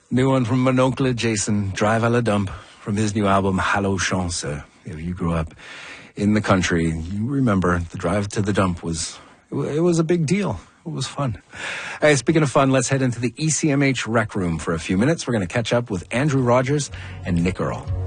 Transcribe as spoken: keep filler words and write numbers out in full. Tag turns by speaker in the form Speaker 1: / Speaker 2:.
Speaker 1: New one from Mon Oncle Jason, Drive à la Dump, from his new album, Hallo Chance. If you grew up in the country, you remember the drive to the dump was, it was a big deal. It was fun. Hey, speaking of fun, let's head into the E C M H Rec Room for a few minutes. We're going to catch up with Andrew Rogers and Nick Earl.